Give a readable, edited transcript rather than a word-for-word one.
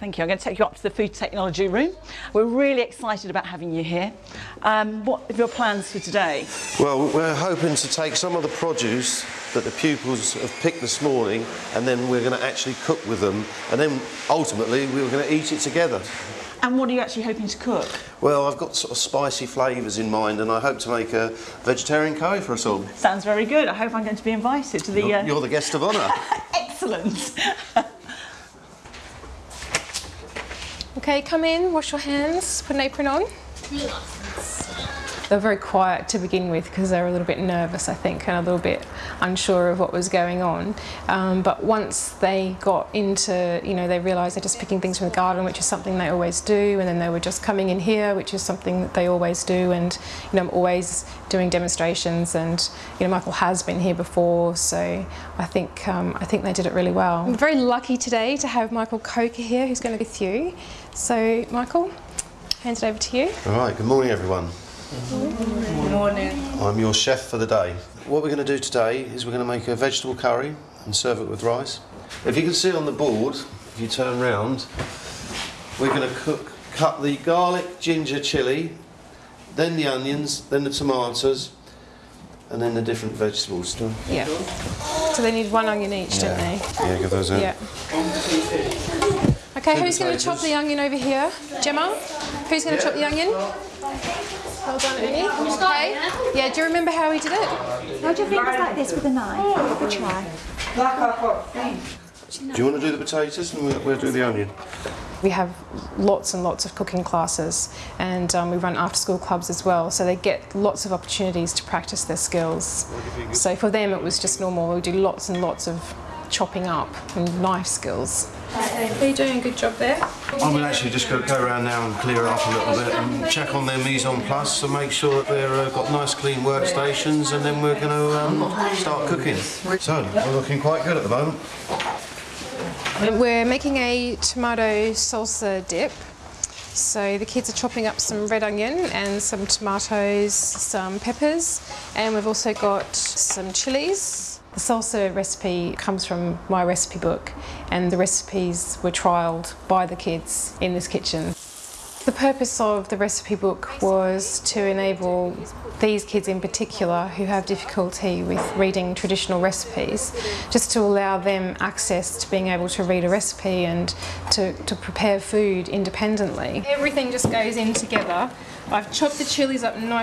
Thank you. I'm going to take you up to the food technology room. We're really excited about having you here. What are your plans for today? Well, we're hoping to take some of the produce that the pupils have picked this morning, and then we're going to actually cook with them, and then ultimately we're going to eat it together. And what are you actually hoping to cook? Well, I've got sort of spicy flavours in mind, and I hope to make a vegetarian curry for us all. Sounds very good. I hope I'm going to be invited to the... You're the guest of honour. Excellent. Okay, come in, wash your hands, put an apron on. They were very quiet to begin with because they were a little bit nervous, I think, and a little bit unsure of what was going on. But once they got into, they realised they're just picking things from the garden, which is something they always do, and then they were just coming in here, which is something that they always do, and I'm always doing demonstrations, and Michael has been here before, so I think they did it really well. I'm very lucky today to have Michael Coker here, who's going to be with you. So, Michael, hand it over to you. All right, good morning, everyone. Good morning. I'm your chef for the day. What we're going to do today is we're going to make a vegetable curry and serve it with rice. If you can see on the board, if you turn round, we're going to cut the garlic, ginger, chilli, then the onions, then the tomatoes, and then the different vegetables. Yeah. So they need one onion each, don't they? Yeah, give those out. Yeah. Okay, who's going to chop the onion over here? Gemma? Who's going to chop the onion? Well done, Ernie. Okay. Yeah, do you remember how we did it? How do you think it's like this with a knife? Have a try. Do you want to do the potatoes and we'll do the onion? We have lots and lots of cooking classes, and we run after-school clubs as well, so they get lots of opportunities to practice their skills. So for them it was just normal. We do lots and lots of chopping up and knife skills. Are you doing a good job there? I'm actually just going to go around now and clear it up a little bit and check on their mise en place to make sure that they've got nice clean workstations, and then we're going to start cooking. So, we're looking quite good at the moment. We're making a tomato salsa dip. So the kids are chopping up some red onion and some tomatoes, some peppers, and we've also got some chilies. The salsa recipe comes from my recipe book, and the recipes were trialled by the kids in this kitchen. The purpose of the recipe book was to enable these kids in particular who have difficulty with reading traditional recipes, just to allow them access to being able to read a recipe and to prepare food independently. Everything just goes in together. I've chopped the chilies up nice